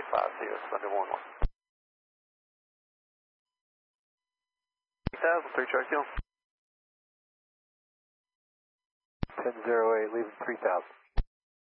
Sunday 11. 3000, 3 chart kill. 1008, leaving 3000.